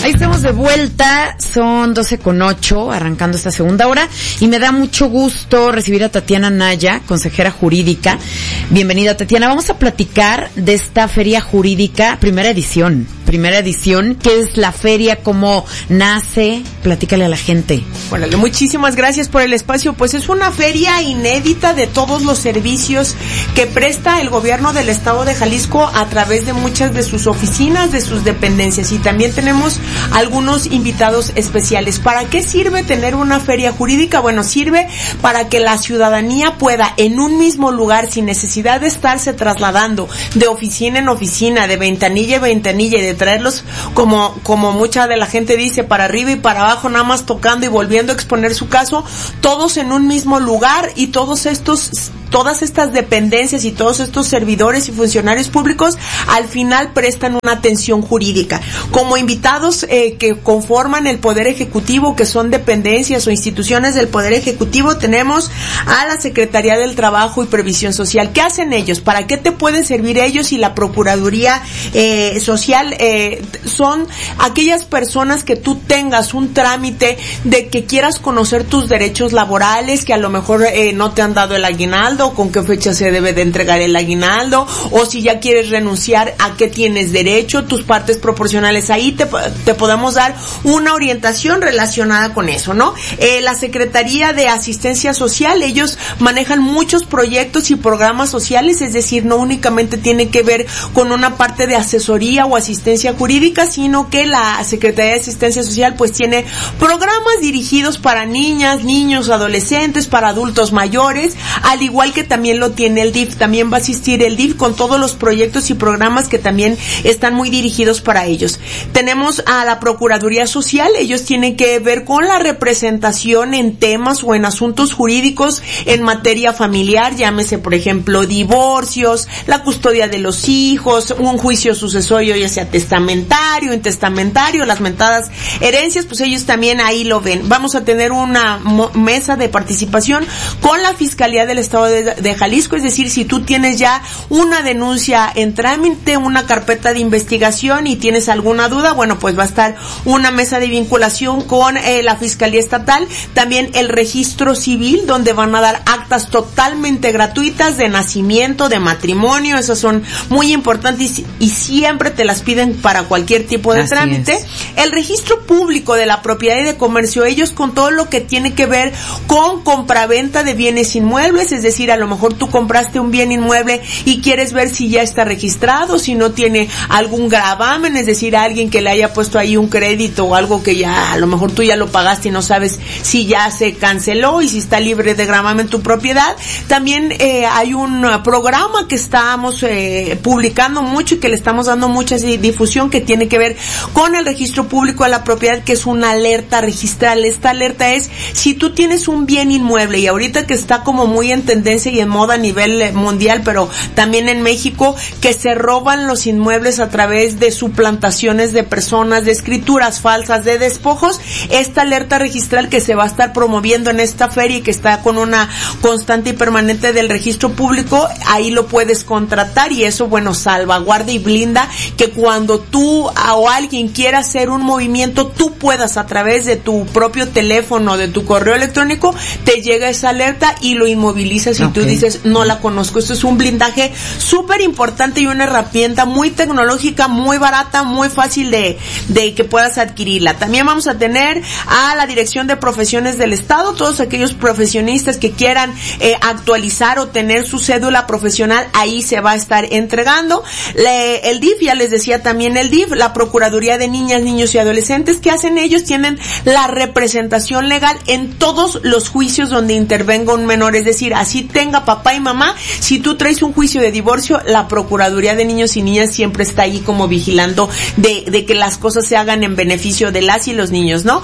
Ahí estamos de vuelta, son 12:08, arrancando esta segunda hora, y me da mucho gusto recibir a Tatiana Naya, consejera jurídica. Bienvenida, Tatiana. Vamos a platicar de esta feria jurídica, primera edición, ¿qué es la feria? ¿Cómo nace? Platícale a la gente. Bueno, muchísimas gracias por el espacio. Pues es una feria inédita de todos los servicios que presta el gobierno del estado de Jalisco a través de muchas de sus oficinas, de sus dependencias, y también tenemos algunos invitados especiales. ¿Para qué sirve tener una feria jurídica? Bueno, sirve para que la ciudadanía pueda en un mismo lugar, sin necesidad de estarse trasladando de oficina en oficina, de ventanilla en ventanilla, y de traerlos como mucha de la gente dice, para arriba y para abajo, nada más tocando y volviendo a exponer su caso, todos en un mismo lugar, y todas estas dependencias y todos estos servidores y funcionarios públicos al final prestan una atención jurídica. Como invitados que conforman el Poder Ejecutivo, que son dependencias o instituciones del Poder Ejecutivo, tenemos a la Secretaría del Trabajo y Previsión Social. ¿Qué hacen ellos? ¿Para qué te pueden servir ellos? Y la Procuraduría Social son aquellas personas que tú tengas un trámite de que quieras conocer tus derechos laborales, que a lo mejor no te han dado el aguinaldo, con qué fecha se debe de entregar el aguinaldo, o si ya quieres renunciar, a qué tienes derecho, tus partes proporcionales. Ahí te podemos dar una orientación relacionada con eso, ¿no? La Secretaría de Asistencia Social, ellos manejan muchos proyectos y programas sociales, es decir, no únicamente tiene que ver con una parte de asesoría o asistencia jurídica, sino que la Secretaría de Asistencia Social pues tiene programas dirigidos para niñas, niños, adolescentes, para adultos mayores, al igual que también lo tiene el DIF. También va a asistir el DIF con todos los proyectos y programas que también están muy dirigidos para ellos. Tenemos a la Procuraduría Social, ellos tienen que ver con la representación en temas o en asuntos jurídicos en materia familiar, llámese por ejemplo divorcios, la custodia de los hijos, un juicio sucesorio ya sea testamentario, intestamentario, las mentadas herencias, pues ellos también ahí lo ven. Vamos a tener una mesa de participación con la Fiscalía del Estado de Jalisco, es decir, si tú tienes ya una denuncia en trámite, una carpeta de investigación y tienes alguna duda, bueno, pues va a estar una mesa de vinculación con la Fiscalía Estatal, también el registro civil, donde van a dar actas totalmente gratuitas de nacimiento, de matrimonio, esas son muy importantes y siempre te las piden para cualquier tipo de trámite. El registro público de la propiedad y de comercio, ellos con todo lo que tiene que ver con compraventa de bienes inmuebles, es decir, a lo mejor tú compraste un bien inmueble y quieres ver si ya está registrado, si no tiene algún gravamen, es decir, a alguien que le haya puesto ahí un crédito o algo que ya a lo mejor tú ya lo pagaste y no sabes si ya se canceló y si está libre de gravamen tu propiedad. También hay un programa que estamos publicando mucho y que le estamos dando mucha difusión, que tiene que ver con el registro público de la propiedad, que es una alerta registral. Esta alerta es si tú tienes un bien inmueble, y ahorita que está como muy en tendencia y en moda a nivel mundial, pero también en México, que se roban los inmuebles a través de suplantaciones de personas, de escrituras falsas, de despojos. Esta alerta registral que se va a estar promoviendo en esta feria y que está con una constante y permanente del registro público, ahí lo puedes contratar, y eso, bueno, salvaguarda y blinda que cuando tú o alguien quiera hacer un movimiento, tú puedas a través de tu propio teléfono, de tu correo electrónico, te llega esa alerta y lo inmovilizas y tú dices, no la conozco. Esto es un blindaje súper importante y una herramienta muy tecnológica, muy barata, muy fácil de que puedas adquirirla. También vamos a tener a la Dirección de Profesiones del Estado, todos aquellos profesionistas que quieran actualizar o tener su cédula profesional, ahí se va a estar entregando. El DIF, ya les decía también el DIF, la Procuraduría de Niñas, Niños y Adolescentes, ¿qué hacen ellos? Tienen la representación legal en todos los juicios donde intervenga un menor, es decir, así tenga papá y mamá, si tú traes un juicio de divorcio, la Procuraduría de Niños y Niñas siempre está ahí como vigilando de que las cosas se hagan en beneficio de las y los niños, ¿no?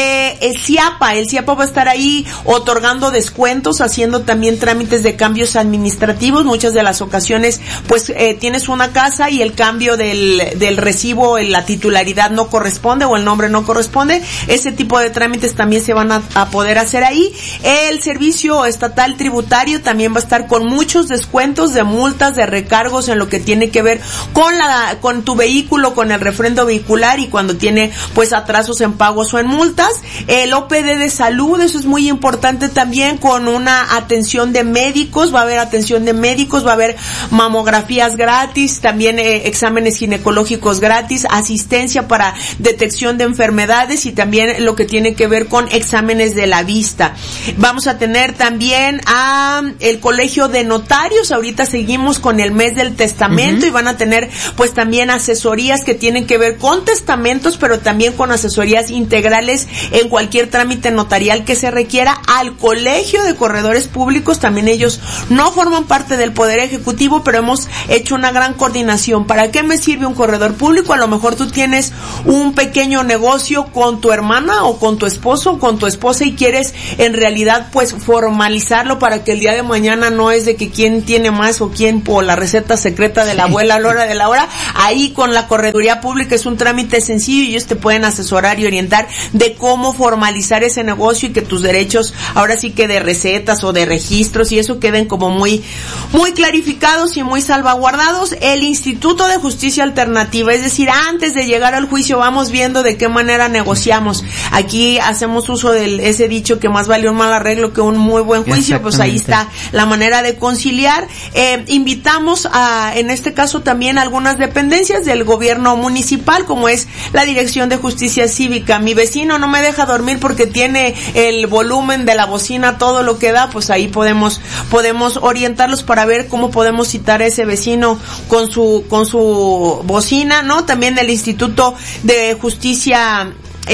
El CIAPA va a estar ahí otorgando descuentos, haciendo también trámites de cambios administrativos. Muchas de las ocasiones, pues, tienes una casa y el cambio del recibo, la titularidad no corresponde o el nombre no corresponde. Ese tipo de trámites también se van a poder hacer ahí. El Servicio Estatal Tributario notario también va a estar con muchos descuentos de multas, de recargos en lo que tiene que ver con tu vehículo, con el refrendo vehicular y cuando tiene pues atrasos en pagos o en multas. El OPD de salud, eso es muy importante también, con una atención de médicos, va a haber atención de médicos, va a haber mamografías gratis, también exámenes ginecológicos gratis, asistencia para detección de enfermedades y también lo que tiene que ver con exámenes de la vista. Vamos a tener también el colegio de notarios, ahorita seguimos con el mes del testamento y van a tener pues también asesorías que tienen que ver con testamentos, pero también con asesorías integrales en cualquier trámite notarial que se requiera. Al colegio de corredores públicos, también ellos no forman parte del Poder Ejecutivo, pero hemos hecho una gran coordinación. ¿Para qué me sirve un corredor público? A lo mejor tú tienes un pequeño negocio con tu hermana o con tu esposo o con tu esposa y quieres en realidad pues formalizarlo para que el día de mañana no es de que quién tiene más o quién por la receta secreta de la abuela a la hora de la hora. Ahí con la correduría pública es un trámite sencillo y ellos te pueden asesorar y orientar de cómo formalizar ese negocio y que tus derechos ahora sí que de recetas o de registros y eso queden como muy clarificados y muy salvaguardados. El Instituto de Justicia Alternativa, es decir, antes de llegar al juicio vamos viendo de qué manera negociamos. Aquí hacemos uso de ese dicho que más vale un mal arreglo que un muy buen juicio, pues ahí está la manera de conciliar. Invitamos en este caso también algunas dependencias del gobierno municipal, como es la Dirección de Justicia Cívica. Mi vecino no me deja dormir porque tiene el volumen de la bocina todo lo que da, pues ahí podemos orientarlos para ver cómo podemos citar a ese vecino con su bocina, ¿no? También el Instituto de Justicia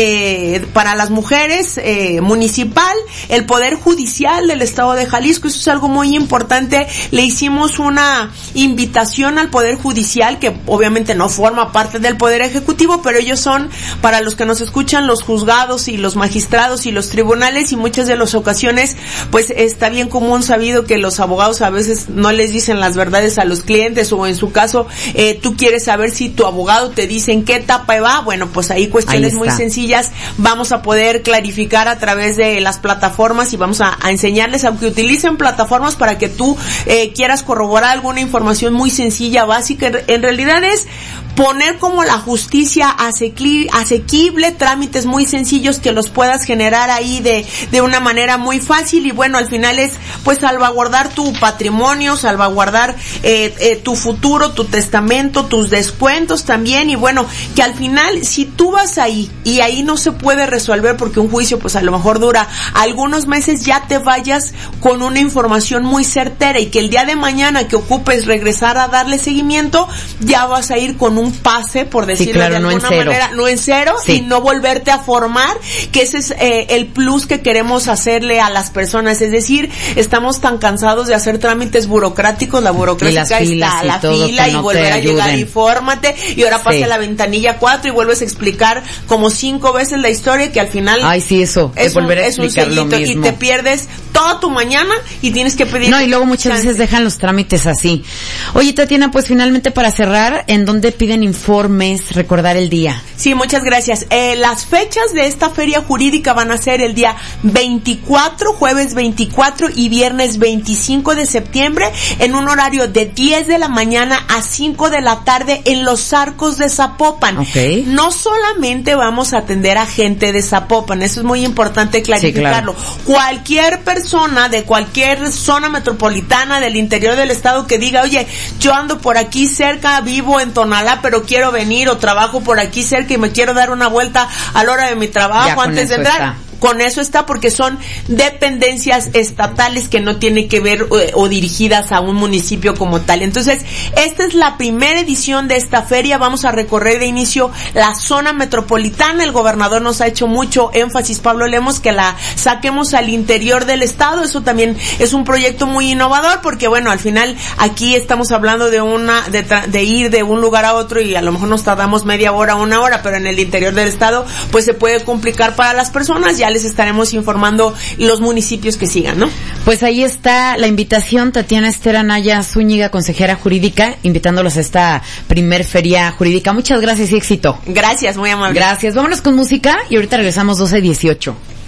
para las mujeres municipal, el Poder Judicial del Estado de Jalisco, eso es algo muy importante. Le hicimos una invitación al Poder Judicial, que obviamente no forma parte del Poder Ejecutivo, pero ellos son, para los que nos escuchan, los juzgados y los magistrados y los tribunales, y muchas de las ocasiones pues está bien común sabido que los abogados a veces no les dicen las verdades a los clientes, o en su caso tú quieres saber si tu abogado te dice en qué etapa va. Bueno, pues ahí cuestiones muy sencillas vamos a poder clarificar a través de las plataformas y vamos a enseñarles a que utilicen plataformas para que tú quieras corroborar alguna información muy sencilla, básica. En realidad es poner como la justicia asequible, trámites muy sencillos que los puedas generar ahí de una manera muy fácil, y bueno, al final es pues salvaguardar tu patrimonio, salvaguardar tu futuro, tu testamento, tus descuentos también, y bueno, que al final si tú vas ahí y ahí no se puede resolver porque un juicio pues a lo mejor dura algunos meses, ya te vayas con una información muy certera y que el día de mañana que ocupes regresar a darle seguimiento, ya vas a ir con un pase, por decirlo de alguna manera, no en cero, y no volverte a formar, que ese es el plus que queremos hacerle a las personas. Es decir, estamos tan cansados de hacer trámites burocráticos, la burocracia está a la fila y volver a llegar y fórmate, y ahora pasa la ventanilla 4 y vuelves a explicar como 5 veces la historia, que al final es volver a explicar lo mismo y te pierdes toda tu mañana y tienes que pedir. No, y luego muchas veces dejan los trámites así. Oye, Tatiana, pues finalmente para cerrar, ¿en dónde piden informes? Recordar el día. Sí, muchas gracias. Las fechas de esta feria jurídica van a ser el día 24, jueves 24 y viernes 25 de septiembre, en un horario de 10 de la mañana a 5 de la tarde en los Arcos de Zapopan. Okay. No solamente vamos a atender a gente de Zapopan, eso es muy importante clarificarlo. Sí, claro. Cualquier persona de cualquier zona metropolitana del interior del estado que diga, oye, yo ando por aquí cerca, vivo en Tonalá, pero quiero venir, o trabajo por aquí cerca y me quiero dar una vuelta a la hora de mi trabajo antes de entrar. Con eso está, porque son dependencias estatales que no tienen que ver o dirigidas a un municipio como tal. Entonces, esta es la primera edición de esta feria. Vamos a recorrer de inicio la zona metropolitana. El gobernador nos ha hecho mucho énfasis, Pablo Lemos, que la saquemos al interior del estado. Eso también es un proyecto muy innovador, porque bueno, al final aquí estamos hablando de ir de un lugar a otro y a lo mejor nos tardamos media hora, una hora, pero en el interior del estado pues se puede complicar para las personas. Ya les estaremos informando los municipios que sigan, ¿no? Pues ahí está la invitación. Tatiana Esther Anaya Zúñiga, consejera jurídica, invitándolos a esta primer feria jurídica. Muchas gracias y éxito. Gracias, muy amable. Gracias. Vámonos con música y ahorita regresamos 12:18.